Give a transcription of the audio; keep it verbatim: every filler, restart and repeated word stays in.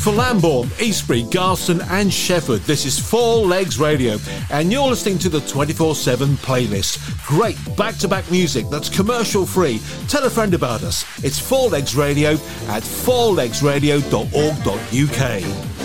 for Lambourne, Eastbury, Garston and Shefford. This is Four Legs Radio and you're listening to the twenty-four seven playlist. Great back-to-back music that's commercial free. Tell a friend about us. It's Four Legs Radio at four legs radio dot org dot U K.